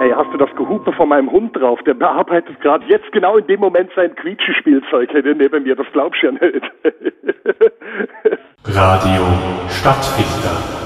Ey, hast du das Gehupe von meinem Hund drauf? Der bearbeitet gerade jetzt genau in dem Moment sein Quietschespielzeug neben mir. Das glaubst du ja nicht. Radio Stadtfilter.